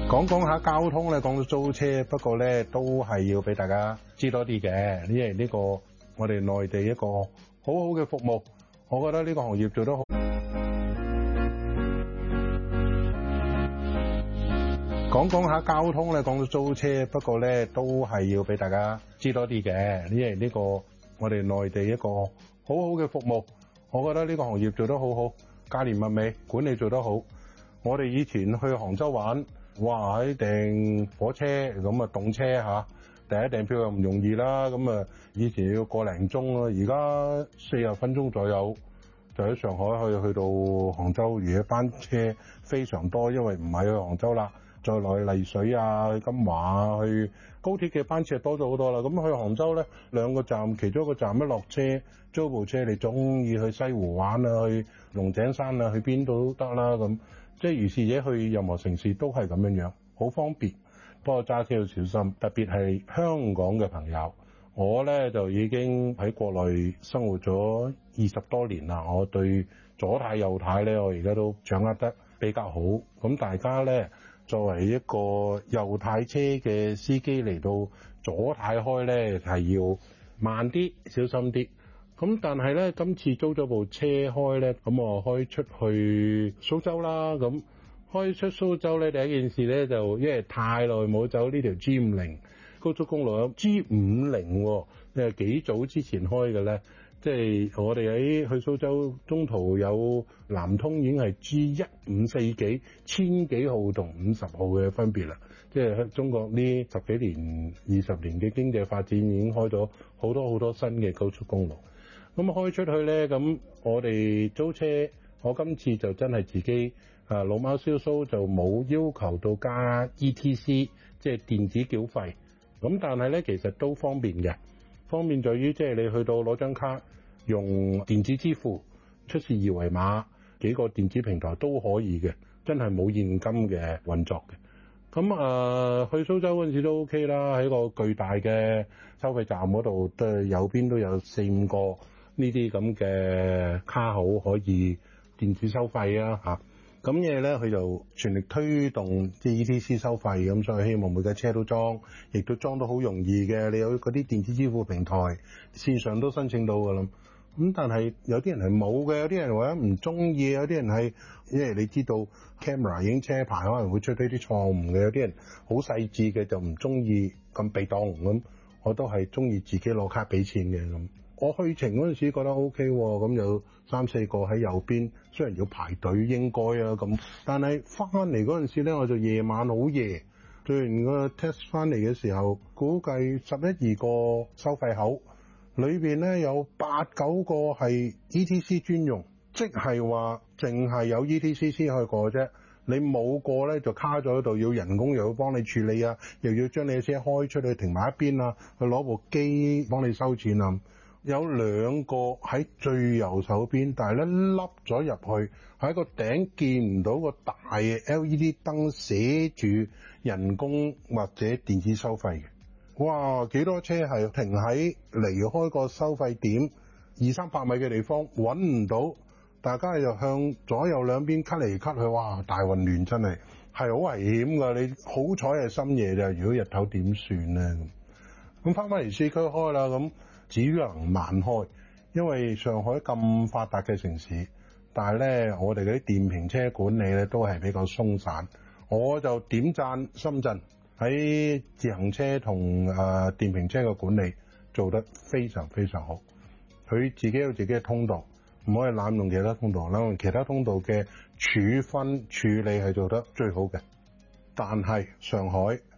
講下交通咧，講到租車，不過咧都係要俾大家知多啲嘅，因為呢個我哋內地一個好好嘅服務，我覺得呢個行業做得好。講下交通咧，講到租車，不過咧都係要俾大家知多啲嘅，因為呢個我哋內地一個好好嘅服務，我覺得呢個行業做得好好，價廉物美，管理做得好。我哋以前去杭州玩。哇！喺訂火車咁啊，動車嚇，第一訂票又唔容易啦。咁啊，以前要個零鐘咯，而家40分鐘左右就喺上海去到杭州。而家班車非常多，因為唔係去杭州啦，再落去麗水啊、去金華啊、去高鐵嘅班次就多咗好多啦。咁去杭州咧，2個站，其中一個站一落車租部車，你中意去西湖玩啊，去龍井山啊，去邊度都得啦咁。即係如是者去任何城市都係咁樣，好方便。不過揸車要小心，特別係香港嘅朋友。我咧就已經喺國內生活咗20多年啦，我對左軚右軚咧，我而家都掌握得比較好。咁大家咧作為一個右軚車嘅司機嚟到左軚開咧，係要慢啲，小心啲。咁但係咧，今次租咗部車開咧，咁我開出去蘇州啦。咁開出蘇州咧，第一件事咧就因為太耐冇走呢條 G50 高速公路，G50 你係幾早之前開嘅咧？即係我哋喺去蘇州中途有南通已經係 G154幾千幾號同50號嘅分別啦。即係中國呢10幾年、20年嘅經濟發展已經開咗好多新嘅高速公路。咁開出去咧，咁我哋租車，我今次就真係自己老貓燒鬚，就冇要求到加 ETC， 即係電子繳費。咁但係咧，其實都方便嘅，方便在於即係你去到攞張卡，用電子支付，出示二維碼，幾個電子平台都可以嘅，真係冇現金嘅運作嘅。咁去蘇州嗰陣時都 OK 啦，喺個巨大嘅收費站嗰度，都右邊都有4-5個呢啲咁嘅卡口可以電子收費啊嚇。咁嘢咧，佢就全力推動即係 ETC 收費，咁所以希望每架車都裝，亦都裝到好容易嘅。你有嗰啲電子支付平台，線上都申請到㗎啦。咁但係有啲人係冇嘅，有啲人或者唔中意，有啲人係因為你知道 camera 影車牌可能會出到啲錯誤嘅，有啲人好細緻嘅就唔中意咁被當咁。我都係中意自己攞卡俾錢嘅咁。我去程嗰陣時覺得 OK 喎，咁有3-4個喺右邊，雖然要排隊應該啊咁，但係翻嚟嗰陣時咧，我就夜晚好夜，做完個 test 翻嚟嘅時候，估計11-12個收費口，裏邊咧有8-9個係 ETC 專用，即係話淨係有 ETC 先可以過啫。你冇過咧就卡咗喺度，要人工又要幫你處理啊，又要將你嘅車開出去停埋一邊啊，去攞部機幫你收錢啊。有2個喺最右手邊，但係咧凹咗入去，喺個頂見唔到個大 LED 燈寫住人工或者電子收費嘅。哇！幾多車係停喺離開個收費點200-300米嘅地方揾唔到，大家又向左右兩邊咳嚟咳去，哇！大混亂真係好危險㗎。你好彩係深夜咋，如果日頭點算咧？咁翻嚟市區開啦，咁只能慢開，因為上海咁發達嘅城市，但係咧我哋嗰啲電瓶車管理咧都係比較鬆散。我就點讚深圳喺自行車同電瓶車嘅管理做得非常非常好。佢自己有自己嘅通道，唔可以濫用其他通道，濫用其他通道嘅處分處理係做得最好嘅。但係上海